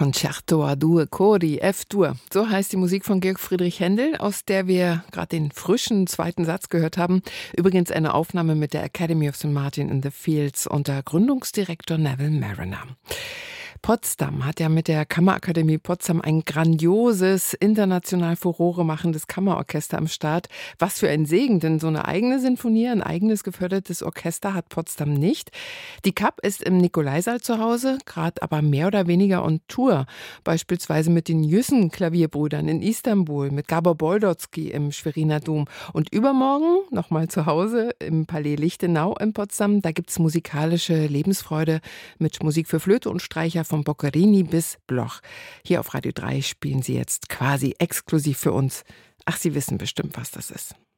Concerto a due cori, F-Dur. So heißt die Musik von Georg Friedrich Händel, aus der wir gerade den frischen zweiten Satz gehört haben. Übrigens eine Aufnahme mit der Academy of St. Martin in the Fields unter Gründungsdirektor Neville Marriner. Potsdam hat ja mit der Kammerakademie Potsdam ein grandioses, international Furore machendes Kammerorchester am Start. Was für ein Segen, denn so eine eigene Sinfonie, ein eigenes gefördertes Orchester hat Potsdam nicht. Die KAP ist im Nikolaisaal zu Hause, gerade aber mehr oder weniger on Tour. Beispielsweise mit den Jüssen-Klavierbrüdern in Istanbul, mit Gabor Boldotsky im Schweriner Dom. Und übermorgen nochmal zu Hause im Palais Lichtenau in Potsdam. Da gibt's musikalische Lebensfreude mit Musik für Flöte und Streicher von Boccherini bis Bloch. Hier auf Radio 3 spielen sie jetzt quasi exklusiv für uns. Ach, Sie wissen bestimmt, was das ist.